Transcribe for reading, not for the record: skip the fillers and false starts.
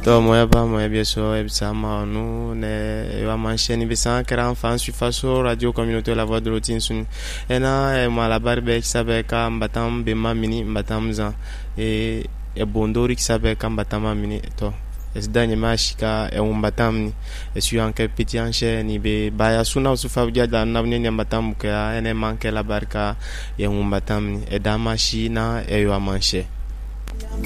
to moya ba moya bien sûr et ça ma nous ne va mancher ni besan kera enfant sur faso radio communautaire la voix de l'Otine sun ena ma la barbe qui s'appelle ka mbatam be mamini mbatam zan et bondori qui s'appelle ka mbatam mamini to es danye mashika mbatam ni es yu anke petit anche ni be baya suna su fabja da nabne ni mbatam ka ene manke la barka mbatam ni e da machina e yo manche